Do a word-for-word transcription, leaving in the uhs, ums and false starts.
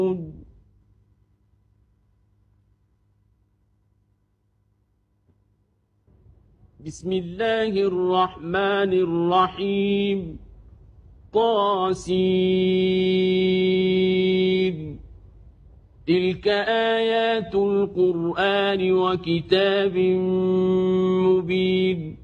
بسم الله الرحمن الرحيم طاسين تلك آيات القرآن وكتاب مبين